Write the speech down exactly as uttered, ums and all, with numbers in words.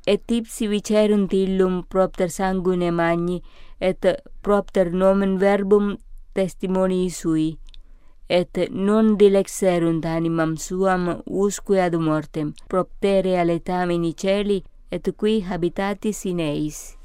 et ipsi vicerunt illum propter sanguine magni, et propter nomen verbum testimonii sui, et non dilexerunt animam suam usque ad mortem, proptere aletamen celi, et qui habitatis in eis.